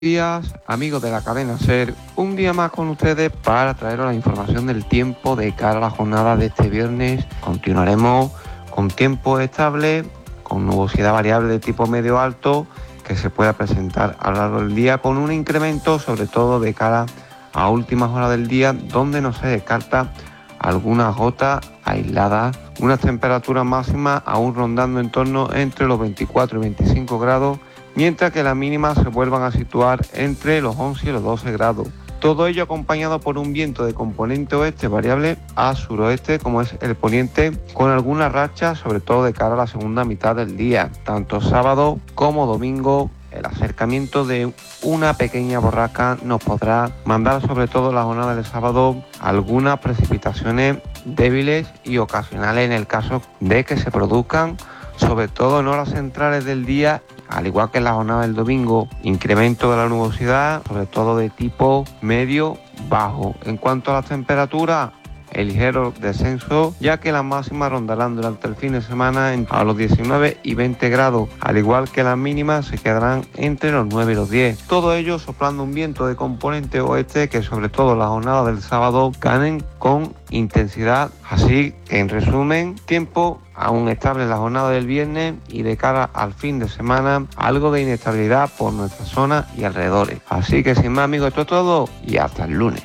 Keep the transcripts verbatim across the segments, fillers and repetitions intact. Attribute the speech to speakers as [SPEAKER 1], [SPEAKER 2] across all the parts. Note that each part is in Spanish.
[SPEAKER 1] Días, amigos de la cadena SER, un día más con ustedes para traeros la información del tiempo de cara a la jornada de este viernes. Continuaremos con tiempo estable, con nubosidad variable de tipo medio alto que se pueda presentar a lo largo del día, con un incremento sobre todo de cara a últimas horas del día, donde no se descarta algunas gotas aisladas, unas temperaturas máximas aún rondando en torno entre los veinticuatro y veinticinco grados, mientras que las mínimas se vuelvan a situar entre los once y los doce grados. Todo ello acompañado por un viento de componente oeste variable a suroeste, como es el poniente, con algunas rachas, sobre todo de cara a la segunda mitad del día. Tanto sábado como domingo, el acercamiento de una pequeña borrasca nos podrá mandar, sobre todo la jornada del sábado, algunas precipitaciones débiles y ocasionales en el caso de que se produzcan, sobre todo en horas centrales del día. Al igual que en la jornada del domingo, incremento de la nubosidad, sobre todo de tipo medio-bajo. En cuanto a las temperaturas, el ligero descenso, ya que las máximas rondarán durante el fin de semana a los diecinueve y veinte grados, al igual que las mínimas se quedarán entre los nueve y los diez. Todo ello soplando un viento de componente oeste que, sobre todo la jornada del sábado, ganen con intensidad. Así que, en resumen, tiempo aún estable en la jornada del viernes y de cara al fin de semana, algo de inestabilidad por nuestra zona y alrededores. Así que sin más, amigos, esto es todo y hasta el lunes.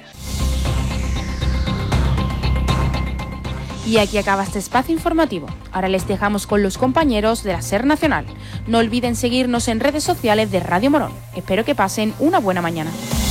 [SPEAKER 2] Y aquí acaba este espacio informativo. Ahora les dejamos con los compañeros de la SER Nacional. No olviden seguirnos en redes sociales de Radio Morón. Espero que pasen una buena mañana.